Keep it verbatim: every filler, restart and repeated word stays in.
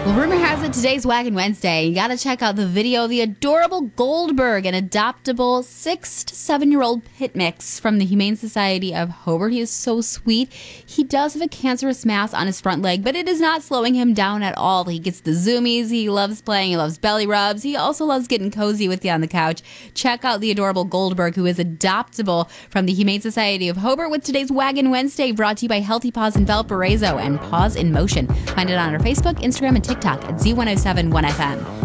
Well, rumor has it today's Wagon Wednesday. You got to check out the video of the adorable Goldberg, an adoptable six to seven year old pit mix from the Humane Society of Hobart. He is so sweet. He does have a cancerous mass on his front leg, but it is not slowing him down at all. He gets the zoomies. He loves playing. He loves belly rubs. He also loves getting cozy with you on the couch. Check out the adorable Goldberg, who is adoptable from the Humane Society of Hobart, with today's Wagon Wednesday, brought to you by Healthy Paws and Valparaiso and Paws in Motion. Find it on our Facebook, Instagram, and TikTok at Z one oh seven one F M.